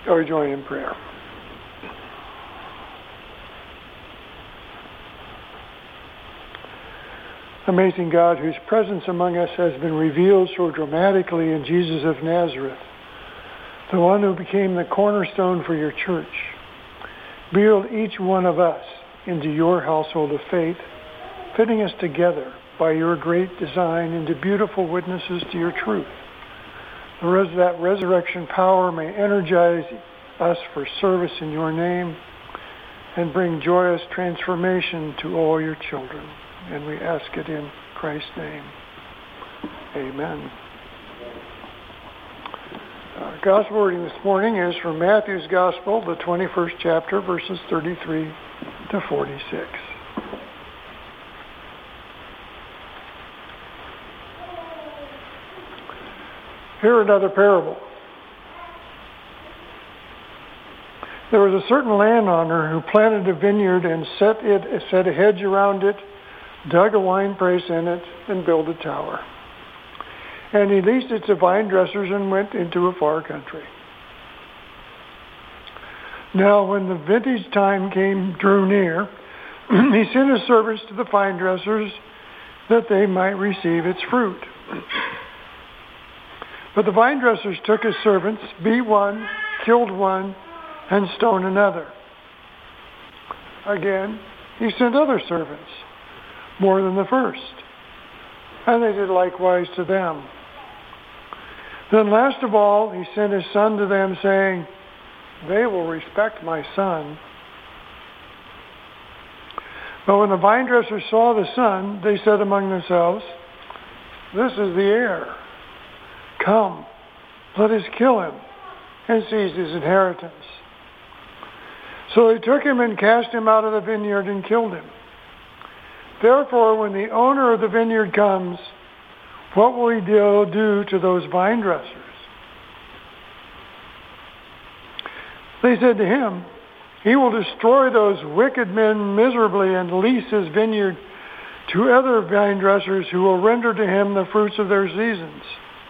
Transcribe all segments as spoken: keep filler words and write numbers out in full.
Shall we join in prayer? Amazing God, whose presence among us has been revealed so dramatically in Jesus of Nazareth, the one who became the cornerstone for your church, build each one of us into your household of faith, fitting us together by your great design into beautiful witnesses to your truth. The res- that resurrection power may energize us for service in your name and bring joyous transformation to all your children. And we ask it in Christ's name. Amen. Our gospel reading this morning is from Matthew's Gospel, the twenty-first chapter, verses thirty-three to forty-six. Here another parable. There was a certain landowner who planted a vineyard and set it set a hedge around it, dug a wine press in it, and built a tower. And he leased it to vine dressers and went into a far country. Now when the vintage time came drew near, he sent his servants to the vine dressers that they might receive its fruit. But the vine dressers took his servants, beat one, killed one, and stoned another. Again, he sent other servants, more than the first, and they did likewise to them. Then last of all, he sent his son to them, saying, they will respect my son. But when the vine dressers saw the son, they said among themselves, this is the heir. Come, let us kill him and seize his inheritance. So they took him and cast him out of the vineyard and killed him. Therefore, when the owner of the vineyard comes, what will he do to those vine dressers? They said to him, he will destroy those wicked men miserably and lease his vineyard to other vine dressers who will render to him the fruits of their seasons.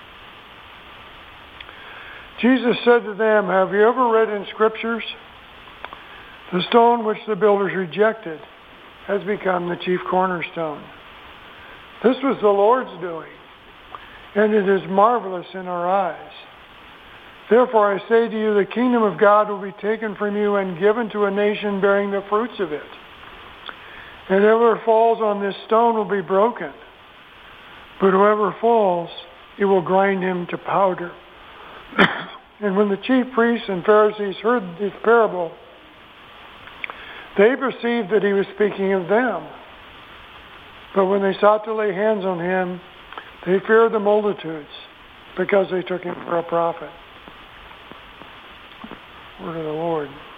Jesus said to them, have you ever read in Scriptures? The stone which the builders rejected has become the chief cornerstone. This was the Lord's doing, and it is marvelous in our eyes. Therefore I say to you, the kingdom of God will be taken from you and given to a nation bearing the fruits of it. And whoever falls on this stone will be broken, but whoever falls, it will grind him to powder. And when the chief priests and Pharisees heard this parable, they perceived that he was speaking of them. But when they sought to lay hands on him, they feared the multitudes, because they took him for a prophet. Word of the Lord.